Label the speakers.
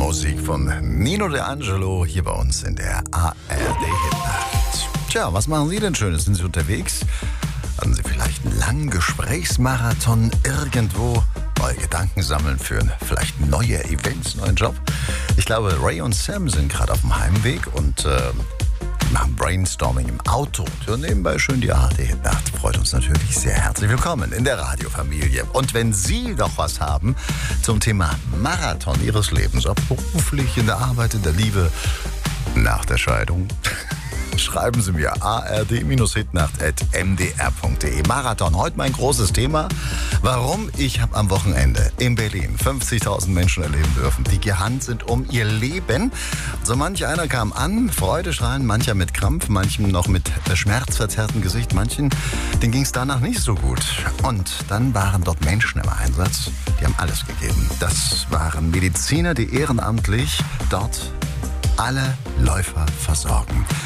Speaker 1: Musik von Nino D'Angelo hier bei uns in der ARD-Hitnacht. Tja, was machen Sie denn Schönes? Sind Sie unterwegs? Hatten Sie vielleicht einen langen Gesprächsmarathon irgendwo? Neue Gedanken sammeln für vielleicht neue Events, neuen Job? Ich glaube, Ray und Sam sind gerade auf dem Heimweg und machen Brainstorming im Auto und hören nebenbei schön die ARD-Hitnacht. Freut uns natürlich sehr. Herzlich willkommen in der Radiofamilie. Und wenn Sie noch was haben zum Thema Marathon Ihres Lebens, ob beruflich, in der Arbeit, in der Liebe, nach der Scheidung, schreiben Sie mir ard-hitnacht@mdr.de. Marathon, heute mein großes Thema. Warum? Ich habe am Wochenende in Berlin 50.000 Menschen erleben dürfen, die gerannt sind um ihr Leben. So manch einer kam an, Freudestrahlen, mancher mit Krampf, manchem noch mit schmerzverzerrtem Gesicht, manchen, denen ging es danach nicht so gut. Und dann waren dort Menschen im Einsatz, die haben alles gegeben. Das waren Mediziner, die ehrenamtlich dort alle Läufer versorgen.